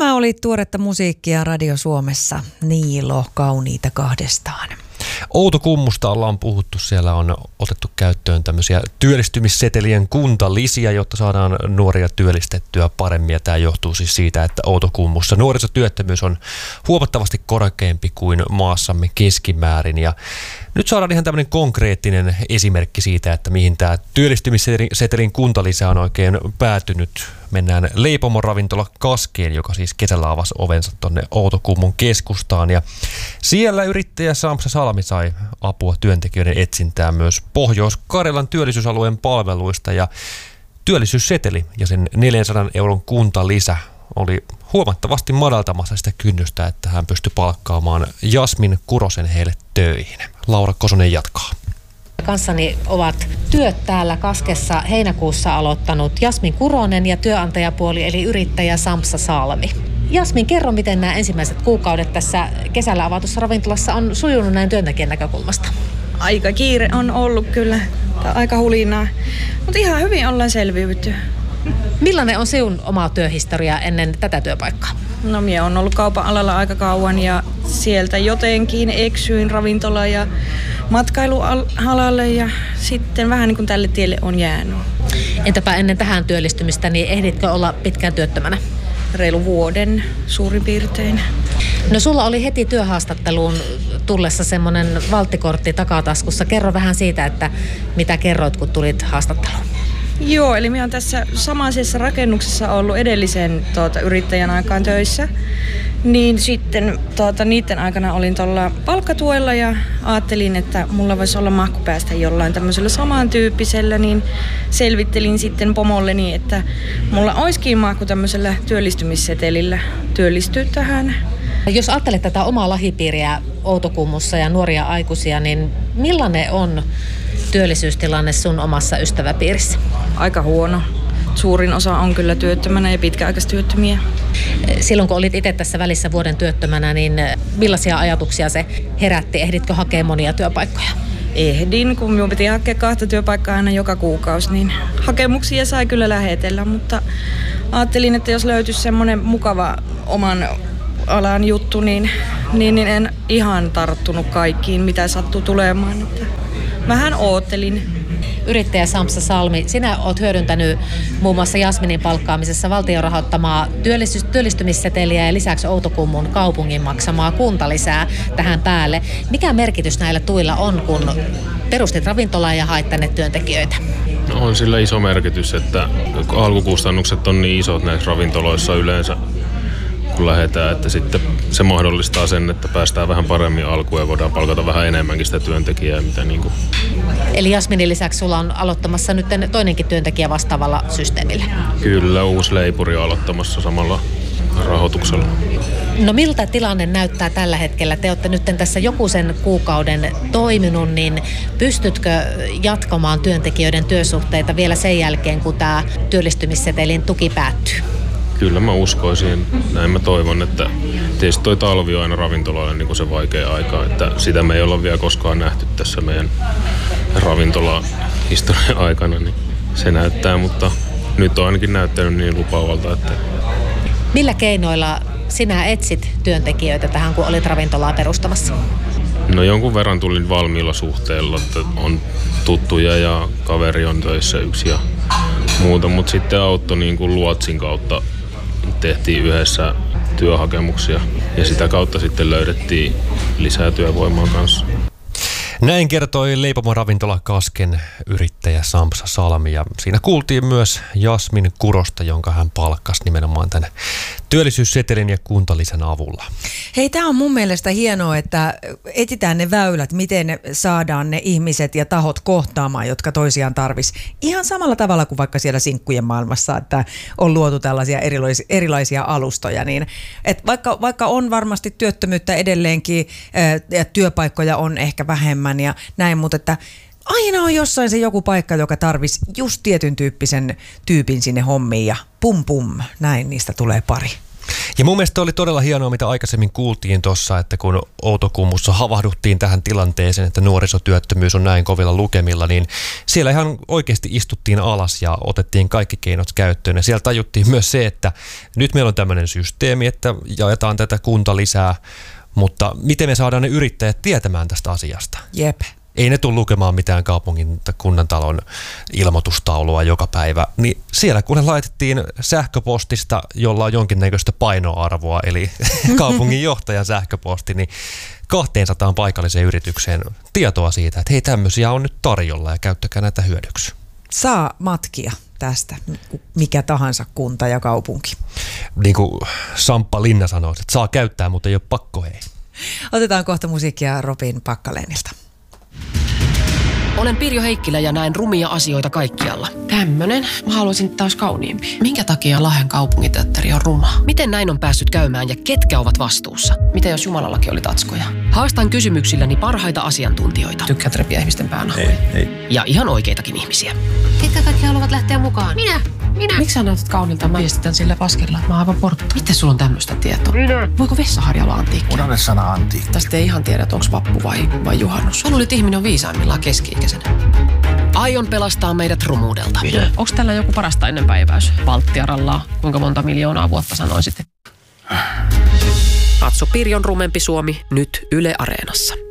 Tämä oli tuoretta musiikkia Radio Suomessa. Niilo, kauniita kahdestaan. Outokummusta ollaan puhuttu. Siellä on otettu käyttöön tämmöisiä työllistymissetelien kuntalisiä, jotta saadaan nuoria työllistettyä paremmin. Ja tämä johtuu siis siitä, että Outokummussa nuorisotyöttömyys on huomattavasti korkeampi kuin maassamme keskimäärin. Ja nyt saadaan ihan tämmöinen konkreettinen esimerkki siitä, että mihin tämä työllistymissetelin kuntalisä on oikein päätynyt. Mennään Leipomon ravintola Kaskeen, joka siis kesällä avasi ovensa tuonne Outokummun keskustaan. Ja siellä yrittäjä Sampsa Salmi sai apua työntekijöiden etsintään myös Pohjois-Karjalan työllisyysalueen palveluista. Ja työllisyysseteli ja sen 400 euron kuntalisä oli huomattavasti madaltamassa sitä kynnystä, että hän pystyi palkkaamaan Jasmin Kurosen heille töihin. Laura Kosonen jatkaa. Kanssani ovat työt täällä Kaskessa heinäkuussa aloittanut Jasmin Kuronen ja työnantajapuoli eli yrittäjä Sampsa Salmi. Jasmin, kerro, miten nämä ensimmäiset kuukaudet tässä kesällä avatussa ravintolassa on sujunut näin työntekijän näkökulmasta? Aika kiire on ollut kyllä, aika hulinaa, mutta ihan hyvin ollaan selviytynyt. Millainen on sinun oma työhistoria ennen tätä työpaikkaa? No, minä olen ollut kaupan alalla aika kauan ja sieltä jotenkin eksyin ravintola- ja matkailualalle ja sitten vähän niin kuin tälle tielle on jäänyt. Entäpä ennen tähän työllistymistä, niin ehditkö olla pitkään työttömänä? Reilu vuoden suurin piirtein. No, sulla oli heti työhaastatteluun tullessa semmoinen valttikortti takataskussa. Kerro vähän siitä, että mitä kerroit, kun tulit haastatteluun. Joo, eli minä olen tässä samaisessa rakennuksessa ollut edellisen yrittäjän aikaan töissä. Niin sitten niiden aikana olin tuolla palkkatuella ja ajattelin, että mulla voisi olla mahku päästä jollain tämmöisellä samantyyppisellä, niin selvittelin sitten pomolleni, että mulla olisikin mahku tämmöisellä työllistymissetelillä työllistyä tähän. Jos ajattelet tätä omaa lähipiiriä Outokummussa ja nuoria aikuisia, niin millainen on työllisyystilanne sun omassa ystäväpiirissä? Aika huono. Suurin osa on kyllä työttömänä ja pitkäaikaistyöttömiä. Silloin kun olit itse tässä välissä vuoden työttömänä, niin millaisia ajatuksia se herätti? Ehditkö hakea monia työpaikkoja? Ehdin, kun minun piti hakea 2 työpaikkaa aina joka kuukausi, niin hakemuksia sai kyllä lähetellä, mutta ajattelin, että jos löytyisi semmoinen mukava oman alan juttu, niin en ihan tarttunut kaikkiin, mitä sattui tulemaan. Että vähän oottelin. Yrittäjä Sampsa Salmi, sinä olet hyödyntänyt muun muassa Jasminin palkkaamisessa valtion rahoittamaa työllistymisseteliä ja lisäksi Outokummun kaupungin maksamaa kuntalisää tähän päälle. Mikä merkitys näillä tuilla on, kun perustit ravintolaa ja hait tänne työntekijöitä? No, on sillä iso merkitys, että alkukustannukset on niin isot näissä ravintoloissa yleensä, kun lähdetään, että sitten se mahdollistaa sen, että päästään vähän paremmin alkuun ja voidaan palkata vähän enemmänkin sitä työntekijää. Eli Jasminin lisäksi sulla on aloittamassa nyt toinenkin työntekijä vastaavalla systeemillä? Kyllä, uusi leipuri on aloittamassa samalla rahoituksella. No, miltä tilanne näyttää tällä hetkellä? Te olette nyt tässä joku sen kuukauden toiminut, niin pystytkö jatkamaan työntekijöiden työsuhteita vielä sen jälkeen, kun tämä työllistymissetelin tuki päättyy? Kyllä mä uskoisin, näin mä toivon, että tietysti toi talvi on aina ravintolalle niin kuin se vaikea aika, että sitä me ei olla vielä koskaan nähty tässä meidän ravintolahistorian aikana, niin se näyttää, mutta nyt on ainakin näyttänyt niin lupaavalta, että... Millä keinoilla sinä etsit työntekijöitä tähän, kun olit ravintolaa perustamassa? No, jonkun verran tulin valmiilla suhteella, että on tuttuja ja kaveri on töissä yksi ja muuta, mutta sitten auttoi niin kuin luotsin kautta. Tehtiin yhdessä työhakemuksia ja sitä kautta sitten löydettiin lisää työvoimaa kanssa. Näin kertoi Leipomon ravintola Kasken yrittäjä Sampsa Salmi ja siinä kuultiin myös Jasmin Kurosta, jonka hän palkkasi nimenomaan tämän työllisyyssetelin ja kuntalisän avulla. Hei, tämä on mun mielestä hienoa, että etsitään ne väylät, miten saadaan ne ihmiset ja tahot kohtaamaan, jotka toisiaan tarvis. Ihan samalla tavalla kuin vaikka siellä sinkkujen maailmassa, että on luotu tällaisia erilaisia alustoja. Niin, että vaikka on varmasti työttömyyttä edelleenkin ja työpaikkoja on ehkä vähemmän ja näin, mutta että aina on jossain se joku paikka, joka tarvisi just tietyn tyyppisen tyypin sinne hommiin ja pum pum, näin niistä tulee pari. Ja mun mielestä oli todella hienoa, mitä aikaisemmin kuultiin tuossa, että kun Outokummussa havahduttiin tähän tilanteeseen, että nuorisotyöttömyys on näin kovilla lukemilla, niin siellä ihan oikeasti istuttiin alas ja otettiin kaikki keinot käyttöön. Ja siellä tajuttiin myös se, että nyt meillä on tämmöinen systeemi, että jaetaan tätä kuntalisää, mutta miten me saadaan ne yrittäjät tietämään tästä asiasta? Jep. Ei ne tule lukemaan mitään kaupungin kunnantalon ilmoitustaulua joka päivä, niin siellä kun ne laitettiin sähköpostista, jolla on jonkinnäköistä painoarvoa, eli kaupungin johtajan sähköposti, niin 200 paikalliseen yritykseen tietoa siitä, että hei, tämmöisiä on nyt tarjolla ja käyttäkää näitä hyödyksi. Saa matkia tästä, mikä tahansa kunta ja kaupunki. Niin kuin Samppa Linna sanoi, että saa käyttää, mutta ei ole pakko, hei. Otetaan kohta musiikkia Robin Packalenilta. Olen Pirjo Heikkilä ja näen rumia asioita kaikkialla. Tämmönen. Mä haluaisin taas kauniimpi. Minkä takia Lahden kaupunginteatteri on ruma? Miten näin on päässyt käymään ja ketkä ovat vastuussa? Mitä jos Jumalallakin oli tatskoja? Haastan kysymyksilläni parhaita asiantuntijoita. Tykkäät repiä ihmisten päänahoja? Ei. Ja ihan oikeitakin ihmisiä. Ketkä kaikki haluavat lähteä mukaan? Minä. Miksi sä näytät kaunilta? Mä viestitän sillä paskella. Mä oon aivan portti. Miten sulla on tämmöistä tietoa? Voiko vessaharja olla antiikki? Unohda sana antiikki. Tästä ei ihan tiedä, onko vappu vai juhannus. Mä luulin, että ihminen on viisaimmillaan keski-ikäisenä. Aion pelastaa meidät rumuudelta. Onko tällä joku parasta ennenpäiväys? Valttiaralla, kuinka monta miljoonaa vuotta sanoisit? Katso Pirjon rumempi Suomi nyt Yle Areenassa.